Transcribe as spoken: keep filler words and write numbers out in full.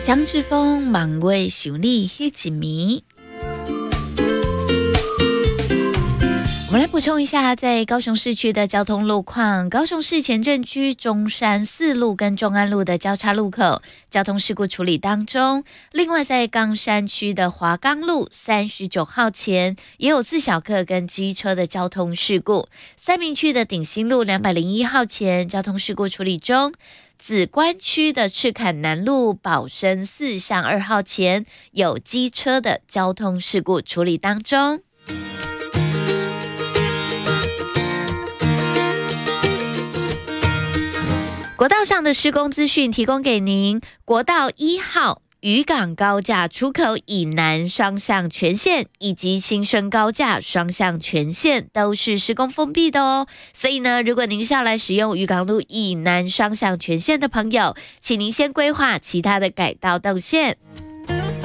张志峰忙为想你迄一暝。我们来补充一下，在高雄市区的交通路况。高雄市前镇区中山四路跟中安路的交叉路口交通事故处理当中。另外，在冈山区的华冈路三十九号前也有自小客跟机车的交通事故。三民区的鼎新路两百零一号前交通事故处理中。梓官区的赤坎南路保生四巷二号前有机车的交通事故处理当中。国道上的施工资讯提供给您。国道一号渔港高架出口以南双向全线以及新生高架双向全线都是施工封闭的哦。所以呢，如果您是要来使用渔港路以南双向全线的朋友，请您先规划其他的改道动线。